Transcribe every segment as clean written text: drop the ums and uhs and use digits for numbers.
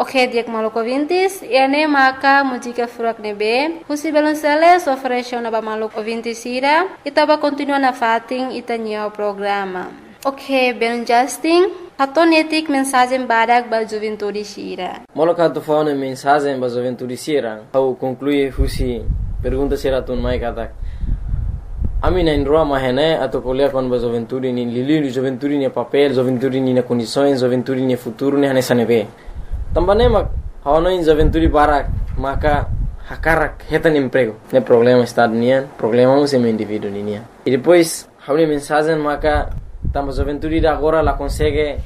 Ok, diak maluco ouvintes, ene maka música furak nebe, husi balonceles ofereceu na ba maluco ouvintes ira, itaba continua na fating itanyo programa. Ok, ben Justin, hatonetik mensagem badak ba juventude sira. Moloka to faune mensagem ba juventude sira, au conclui husi pergunta sira tun mai katak. Ami na indroa mahene atau kuliah kon ba juventude ni lili juventude ni papel, juventude ni na condições, juventude ni futuro ni hanesa nebe. Tambane mak hawano in juventude barak maka hakarak hetan emprego. Ne problema estado nian, problema um semi indivíduo nian. E depois hawni mensagem maka tamba juventude da agora la consegue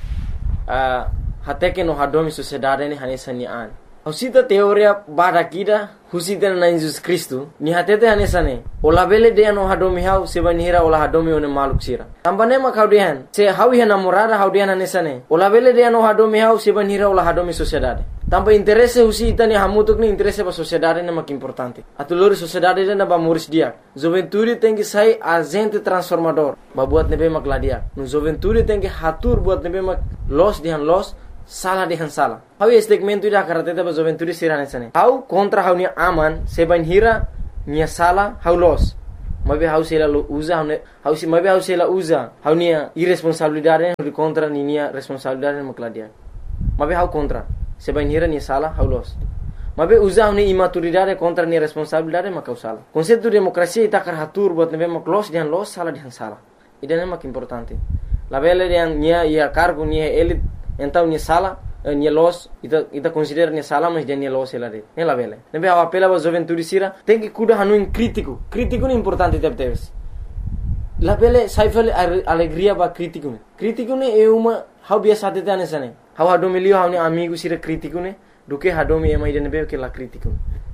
até que no hadomi sociedade ni hanesa ni an. Husita teoria bada kida husita na Jesus Cristo ni hatete hanesa ne. Ola bele de no hadomi hau seba nihira ola hadomi one maluk sira. Tambane mak haudian se hau ia namorada haudian hanesa ne. Ola bele de no hadomi hau seba nihira ola hadomi sociedade. Tamba interesse husita ni hamutuk ni interesse ba sociedade ne mak importante. Atulori sociedade na ba muris dia. Juventude tem que sair agente transformador. Ba buat nebe mak ladia. No juventude tem que hatur buat nebe mak los dihan los salah dihan salah. Hau segmento ida karatete ba juventude sirane sane. Hau kontra hau ni aman seban hira nia salah hau los. Mabe hau sela usa hau si mabe hau sela usa hau nia irresponsabilidade hau contra ni nia responsabilidade makladia. Mabe hau kontra seban hira nia salah hau los. Mabe usa hau ni imaturidade contra nia responsabilidade makau salah. Konsepto demokrasia ita karatur buat nebe mak los dihan los salah dihan salah. Idane mak importante. La bele dihan nia ia cargo nia elit então nia sala nia los ita considera nia sala mas dia nia los ela de ela vele nebe a apela ba juventude sira tem que cuidar hanu in crítico é importante teves la vele saifale alegria ba crítico ne é uma hau biasa tete anesane hau hadomilio hau ni amigo sira crítico ne do que hadomi ema ide nebe que la crítico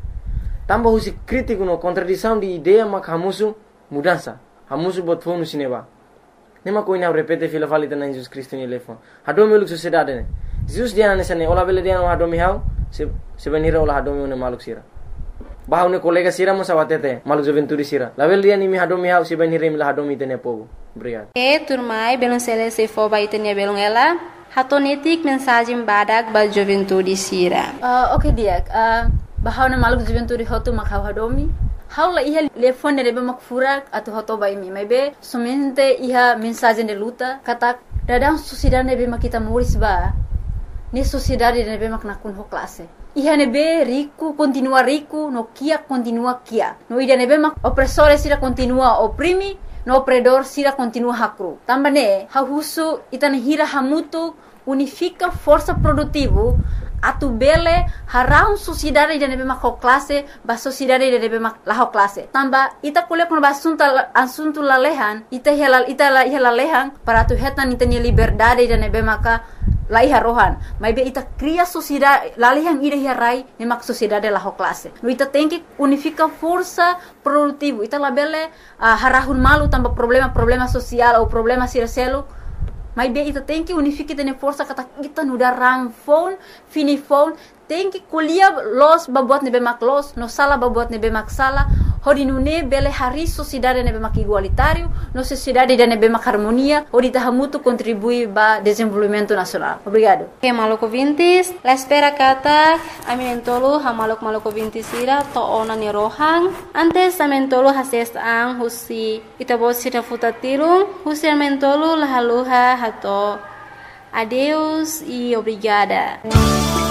tamba husi crítico no contradição de ideia mak hamusu mudança hamusu bot fonu sineba. Nema koina repete fila valita na Jesus Cristo ni lefon. Hadomi uluk sociedade ne. Jesus dia na sane ola bele dia no hadomi hau se benira ola hadomi ne maluk sira. Bahau ne kolega sira mo sawatete maluk juventude sira. La bele dia ni mi hadomi hau se benira mi la hadomi tene povo. Obrigado. Turmai belum selesai fo ba itenia belum ela. Hatonetik mensagem badak ba juventude sira. Okay diak. Bahau ne maluk juventude hotu makhau hadomi. Haula iha telefone nebe makfurak atau hoto bai mi mebe somente iha mensagem de luta kata dadang sociedade nebe makita muris ba ni sociedade nebe mak nakun ho classe iha nebe rico continua rico no kia continua kia no ida nebe mak opressore sira continua oprimi no opredor sira continua hakru tambane hahusu itane hira hamutu unifica força produtivo atu bele harau sociedade de nebe mak classe ba sociedade de nebe mak la classe tamba ita kuliah kun asunto lalehan ita lalehan para tu hetan ita ni liberdade de nebe maka laiha rohan maibe ita cria sociedade lalehan ida hirai ne mak sociedade la classe no ita tem que unifica força produtivo ita labele harahun malu tamba problema social ou problema sircelo. Mas bem, ita tem que unificar tene força kata kita nuda rang phone, fini phone, tem que kuliah los babuat nebe mak los, no sala babuat nebe mak sala, hodi nune bele hari sociedade nebe mak igualitário, no sociedade de nebe mak harmonia, hodi tahamutu contribui ba desenvolvimento nacional. Obrigado. Okay, maluco vintis, la espera kata aminentolo ha maluco vintis ira to ona ni rohang, antes amentolo hases ang husi itabot sita futatirung, husi amentolo lahaluha hato. Adeus e obrigada.